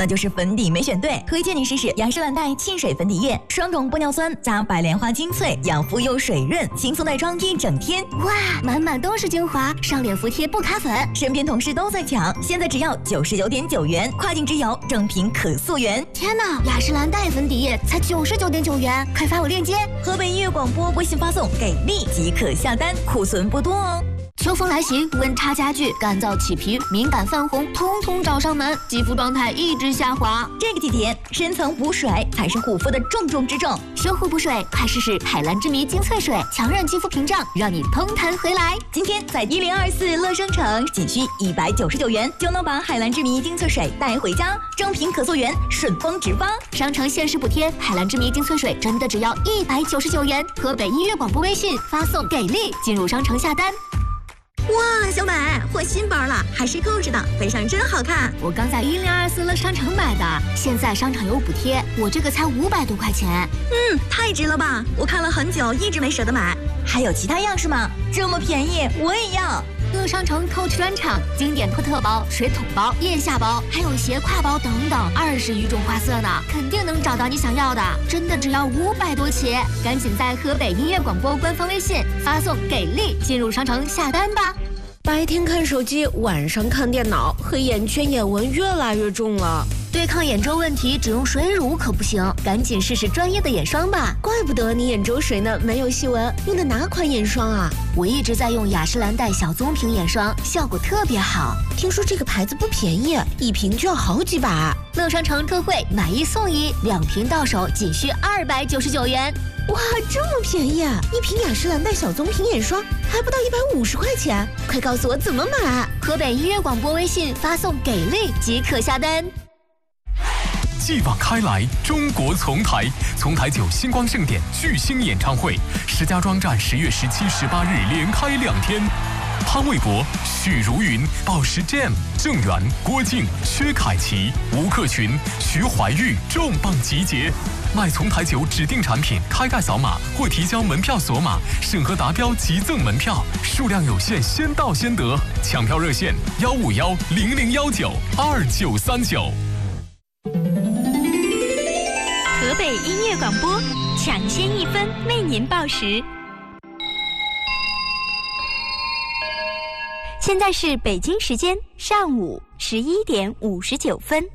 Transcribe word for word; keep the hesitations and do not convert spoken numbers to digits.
那就是粉底没选对。推荐你试试雅诗兰黛沁水粉底液，双种玻尿酸加白莲花精粹，养肤又水润，轻松耐妆一整天。 哇，满满都是精华，上脸服帖不卡粉。 身边同事都在抢，现在只要九十九点九元，跨境直邮，正品可溯源。 天哪，雅诗兰黛粉底液才九十九点九元，快发我链接。 河北音乐广播微信发送给力即可下单，库存不多哦。 秋风来袭，温差加剧，干燥起皮、敏感泛红，通通找上门，肌肤状态一直下滑。 这个季节，深层补水才是护肤的重中之重。 修护补水，快试试海蓝之谜精粹水，强韧肌肤屏障，让你通弹回来。 今天在一零二四乐商城，仅需一百九十九元就能把海蓝之谜精粹水带回家，正品可溯源，顺丰直发。 商城限时补贴，海蓝之谜精粹水真的只要一百九十九元。河北音乐广播微信发送给力，进入商城下单。 哇，小美换新包了，还是扣着的，背上真好看。 我刚在一零二四乐商城买的，现在商场有补贴，我这个才五百多块钱。 嗯，太值了吧！我看了很久，一直没舍得买。还有其他样式吗？这么便宜，我也要。 乐商城 Coach 专场，经典托特包、水桶包、腋下包，还有斜挎包等等，二十余种花色呢，肯定能找到你想要的。真的只要五百多起，赶紧在河北音乐广播官方微信发送给力，进入商城下单吧。 白天看手机，晚上看电脑，黑眼圈、眼纹越来越重了。 对抗眼周问题，只用水乳可不行，赶紧试试专业的眼霜吧。 怪不得你眼周水呢，没有细纹。用的哪款眼霜啊？ 我一直在用雅诗兰黛小棕瓶眼霜，效果特别好。 听说这个牌子不便宜，一瓶就要好几百。 乐商城特惠，买一送一，两瓶到手仅需二百九十九元。 哇，这么便宜啊！一瓶雅诗兰黛小棕瓶眼霜还不到一百五十块钱，快告诉我怎么买！ 河北音乐广播微信发送给力即可下单。 继往开来，中国丛台，丛台九星光盛典巨星演唱会，石家庄站十月十七、十八日连开两天。潘玮柏、许茹芸、宝石 Jam、郑源、郭靖、薛凯琪、吴克群、徐怀钰重磅集结。买丛台酒指定产品，开盖扫码或提交门票锁码，审核达标即赠门票，数量有限，先到先得。抢票热线：幺五幺零零幺九二九三九。 河北音乐广播，抢先一分为您报时。现在是北京时间上午十一点五十九分。